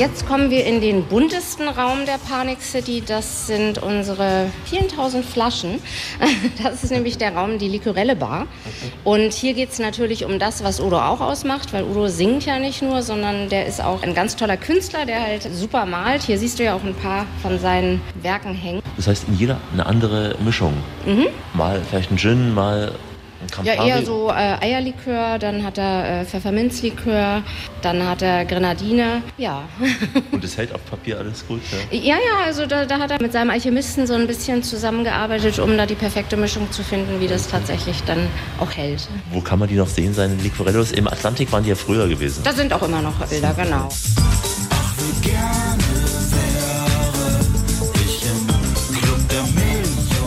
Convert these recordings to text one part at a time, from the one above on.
Jetzt kommen wir in den buntesten Raum der Panic City. Das sind unsere 4000 Flaschen. Das ist nämlich der Raum, die Liquorelle Bar. Und hier geht es natürlich um das, was Udo auch ausmacht, weil Udo singt ja nicht nur, sondern der ist auch ein ganz toller Künstler, der halt super malt. Hier siehst du ja auch ein paar von seinen Werken hängen. Das heißt, in jeder eine andere Mischung. Mal vielleicht ein Gin, mal ein Campari. Ja, eher so Eierlikör, dann hat er Pfefferminzlikör, dann hat er Grenadine, ja. Und das hält auf Papier alles gut, ja? Ja, also da hat er mit seinem Alchemisten so ein bisschen zusammengearbeitet, um da die perfekte Mischung zu finden, wie das tatsächlich dann auch hält. Wo kann man die noch sehen, seine Liquorellos? Im Atlantik waren die ja früher gewesen. Da sind auch immer noch Bilder, genau. Ach, wie gerne wäre ich im Club der Millionäre.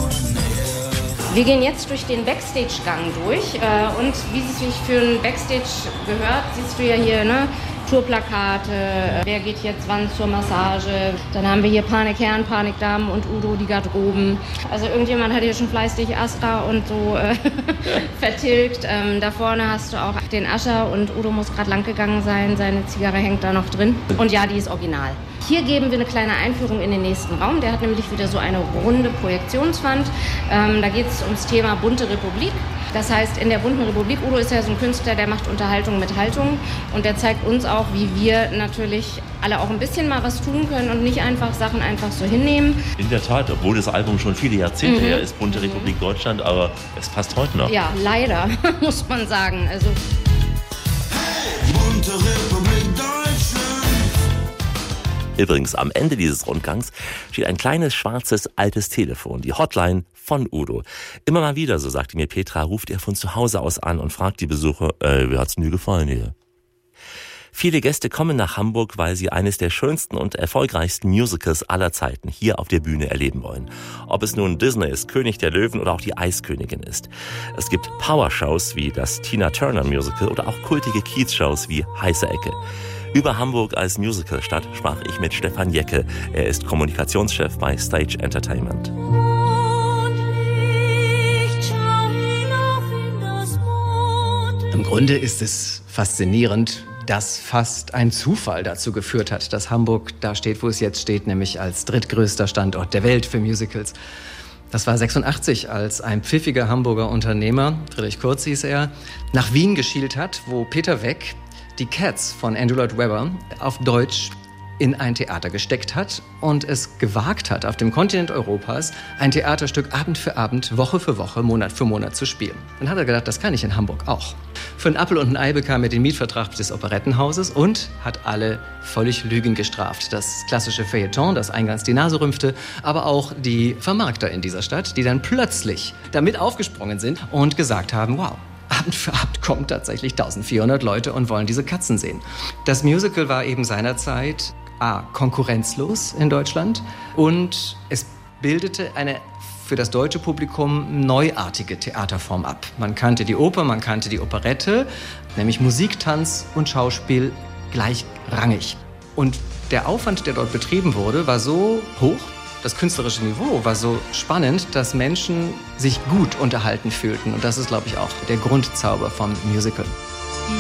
Wir gehen jetzt durch den Backstage-Gang durch und wie es sich für ein Backstage gehört, siehst du ja hier, ne? Tourplakate, wer geht jetzt wann zur Massage. Dann haben wir hier Panikherren, Panikdamen und Udo, die Garderoben. Also irgendjemand hat hier schon fleißig Astra und so vertilgt. Da vorne hast du auch den Ascher und Udo muss gerade lang gegangen sein. Seine Zigarre hängt da noch drin. Und ja, die ist original. Hier geben wir eine kleine Einführung in den nächsten Raum. Der hat nämlich wieder so eine runde Projektionswand. Da geht es ums Thema Bunte Republik. Das heißt, in der Bunten Republik, Udo ist ja so ein Künstler, der macht Unterhaltung mit Haltung. Und der zeigt uns auch, wie wir natürlich alle auch ein bisschen mal was tun können und nicht einfach Sachen einfach so hinnehmen. In der Tat, obwohl das Album schon viele Jahrzehnte her ist, Bunte Republik Deutschland, aber es passt heute noch. Ja, leider, muss man sagen. Also Hey, bunte Republik Deutschland. Übrigens, am Ende dieses Rundgangs steht ein kleines, schwarzes, altes Telefon, die Hotline von Udo. Immer mal wieder, so sagte mir Petra, ruft er von zu Hause aus an und fragt die Besucher, wie hat's denn dir gefallen hier? Viele Gäste kommen nach Hamburg, weil sie eines der schönsten und erfolgreichsten Musicals aller Zeiten hier auf der Bühne erleben wollen. Ob es nun Disney ist, König der Löwen oder auch die Eiskönigin ist. Es gibt Powershows wie das Tina Turner Musical oder auch kultige Kiez-Shows wie Heiße Ecke. Über Hamburg als Musicalstadt sprach ich mit Stefan Jecke. Er ist Kommunikationschef bei Stage Entertainment. Im Grunde ist es faszinierend, dass fast ein Zufall dazu geführt hat, dass Hamburg da steht, wo es jetzt steht, nämlich als drittgrößter Standort der Welt für Musicals. Das war 86, als ein pfiffiger Hamburger Unternehmer, Friedrich Kurz hieß er, nach Wien geschielt hat, wo Peter Weck die Cats von Andrew Lloyd Webber auf Deutsch in ein Theater gesteckt hat und es gewagt hat, auf dem Kontinent Europas ein Theaterstück Abend für Abend, Woche für Woche, Monat für Monat zu spielen. Dann hat er gedacht, das kann ich in Hamburg auch. Für einen Apfel und ein Ei bekam er den Mietvertrag des Operettenhauses und hat alle völlig Lügen gestraft. Das klassische Feuilleton, das eingangs die Nase rümpfte, aber auch die Vermarkter in dieser Stadt, die dann plötzlich damit aufgesprungen sind und gesagt haben, wow, Abend für Abend kommen tatsächlich 1400 Leute und wollen diese Katzen sehen. Das Musical war eben seinerzeit konkurrenzlos in Deutschland und es bildete eine für das deutsche Publikum neuartige Theaterform ab. Man kannte die Oper, man kannte die Operette, nämlich Musik, Tanz und Schauspiel gleichrangig. Und der Aufwand, der dort betrieben wurde, war so hoch, das künstlerische Niveau war so spannend, dass Menschen sich gut unterhalten fühlten. Und das ist, glaube ich, auch der Grundzauber vom Musical.